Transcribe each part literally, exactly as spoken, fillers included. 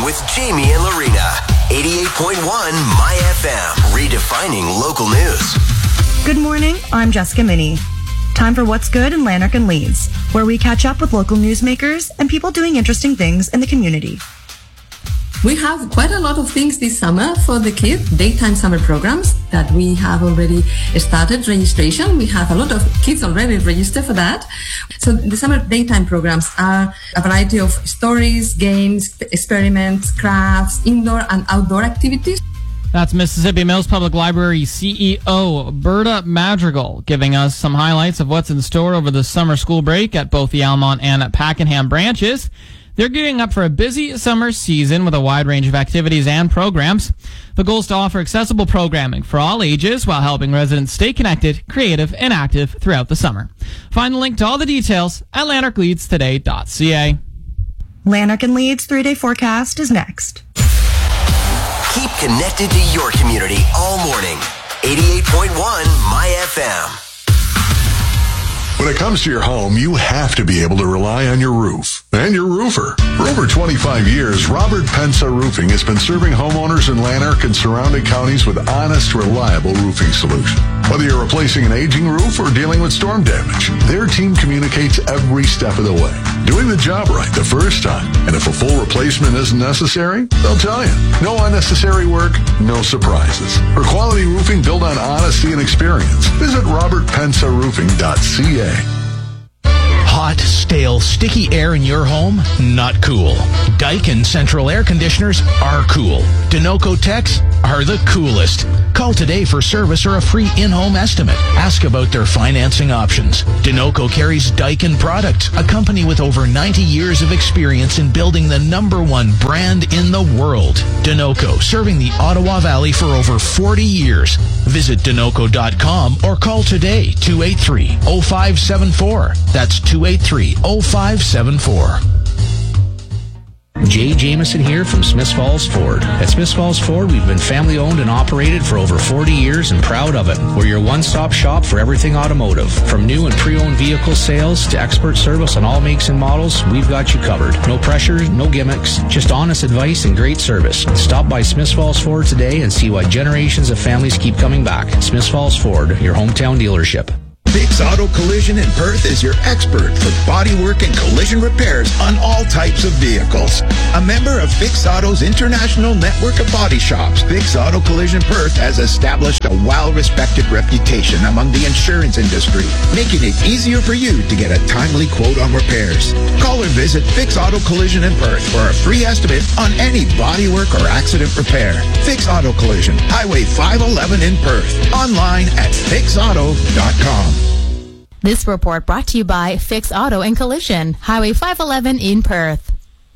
with Jamie and Lorena. eighty-eight point one My F M, redefining local news. Good morning, I'm Jessica Minnie. Time for What's Good in Lanark and Leeds, where we catch up with local newsmakers and people doing interesting things in the community. We have quite a lot of things this summer for the kids, daytime summer programs that we have already started registration. We have a lot of kids already registered for that. So the summer daytime programs are a variety of stories, games, experiments, crafts, indoor and outdoor activities. That's Mississippi Mills Public Library C E O Berta Madrigal giving us some highlights of what's in store over the summer school break at both the Almont and Pakenham branches. They're gearing up for a busy summer season with a wide range of activities and programs. The goal is to offer accessible programming for all ages while helping residents stay connected, creative, and active throughout the summer. Find the link to all the details at lanark leeds today dot c a. Lanark and Leeds three-day forecast is next. Keep connected to your community all morning. eighty-eight point one My F M. When it comes to your home, you have to be able to rely on your roof and your roofer. For over twenty-five years, Robert Pensa Roofing has been serving homeowners in Lanark and surrounding counties with honest, reliable roofing solutions. Whether you're replacing an aging roof or dealing with storm damage, their team communicates every step of the way, doing the job right the first time. And if a full replacement isn't necessary, they'll tell you. No unnecessary work, no surprises. For quality roofing built on honesty and experience, visit robert pensa roofing dot c a. Hot, stale, sticky air in your home? Not cool. Daikin Central Air Conditioners are cool. Denoco Techs are the coolest. Call today for service or a free in-home estimate. Ask about their financing options. Denoco carries Daikin products, a company with over ninety years of experience in building the number one brand in the world. Denoco, serving the Ottawa Valley for over forty years. Visit denoco dot com or call today, two eight three, oh five seven four. That's two eight three, oh five seven four. Jay Jameson here from Smiths Falls Ford. At Smiths Falls Ford, we've been family owned and operated for over forty years and proud of it. We're your one-stop shop for everything automotive. From new and pre-owned vehicle sales to expert service on all makes and models, we've got you covered. No pressure, no gimmicks, just honest advice and great service. Stop by Smiths Falls Ford today and see why generations of families keep coming back. Smiths Falls Ford, your hometown dealership. Fix Auto Collision in Perth is your expert for bodywork and collision repairs on all types of vehicles. A member of Fix Auto's international network of body shops, Fix Auto Collision Perth has established a well-respected reputation among the insurance industry, making it easier for you to get a timely quote on repairs. Call or visit Fix Auto Collision in Perth for a free estimate on any bodywork or accident repair. Fix Auto Collision, Highway five eleven in Perth. Online at fix auto dot com. This report brought to you by Fix Auto and Collision, Highway five eleven in Perth.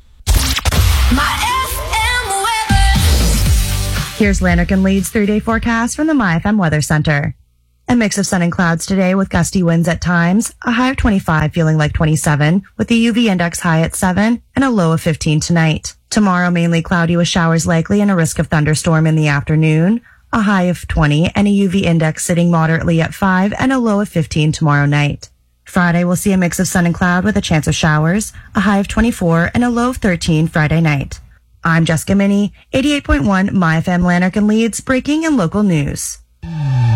My F M weather. Here's Lanark and Leeds three-day forecast from the My F M Weather Center. A mix of sun and clouds today with gusty winds at times, a high of twenty-five feeling like twenty-seven, with the U V index high at seven and a low of fifteen tonight. Tomorrow mainly cloudy with showers likely and a risk of thunderstorm in the afternoon. A high of twenty and a U V index sitting moderately at five and a low of fifteen tomorrow night. Friday we'll see a mix of sun and cloud with a chance of showers, a high of twenty-four and a low of thirteen Friday night. I'm Jessica Minnie, eighty-eight point one My F M Lanark and Leeds, breaking and local news.